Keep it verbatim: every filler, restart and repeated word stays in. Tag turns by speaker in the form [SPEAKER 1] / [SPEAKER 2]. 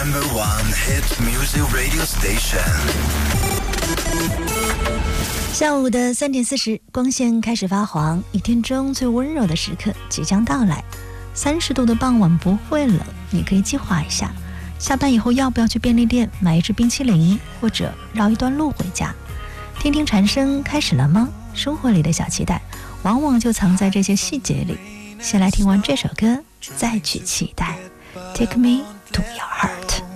[SPEAKER 1] Number one hit music radio station。
[SPEAKER 2] 下午的三点四十，光线开始发黄，一天中最温柔的时刻即将到来。三十度的傍晚不会冷，你可以计划一下，下班以后要不要去便利店买一支冰淇淋，或者绕一段路回家。听听蝉声开始了吗？生活里的小期待，往往就藏在这些细节里。先来听完这首歌，再去期待。Take me to your heart。